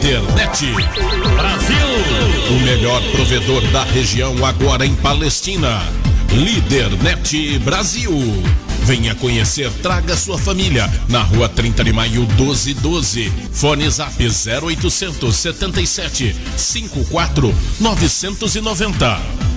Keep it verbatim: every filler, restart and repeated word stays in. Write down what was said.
Lídernet Brasil, o melhor provedor da região agora em Palestina. Lídernet Brasil. Venha conhecer, traga sua família. Na rua trinta de maio, doze doze. Fone Zap zero oitocentos setenta e sete, cinquenta e quatro, novecentos e noventa.